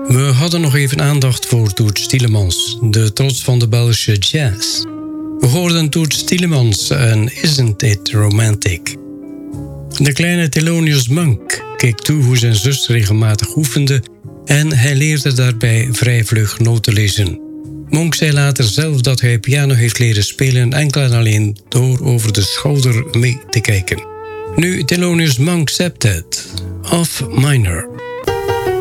We hadden nog even aandacht voor Toets Tielemans, de trots van de Belgische jazz. We hoorden Toets Tielemans en Isn't It Romantic. De kleine Thelonious Monk keek toe hoe zijn zus regelmatig oefende en hij leerde daarbij vrij vlug noten lezen. Monk zei later zelf dat hij piano heeft leren spelen enkel en alleen door over de schouder mee te kijken. Nu Thelonious Monk Septet of Minor.